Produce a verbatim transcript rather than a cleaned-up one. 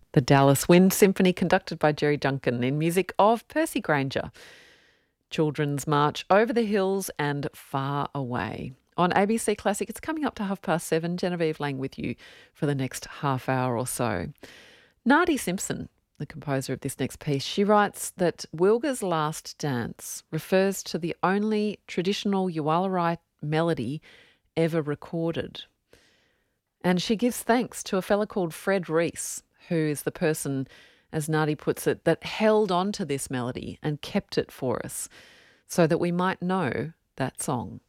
The Dallas Wind Symphony, conducted by Jerry Duncan, in music of Percy Granger. Children's March Over the Hills and Far Away. On A B C Classic, it's coming up to half past seven. Genevieve Lang with you for the next half hour or so. Nardi Simpson, the composer of this next piece, she writes that Wilga's Last Dance refers to the only traditional Yuwalari melody ever recorded. And she gives thanks to a fella called Fred Reese, who is the person, as Nardi puts it, that held on to this melody and kept it for us so that we might know that song.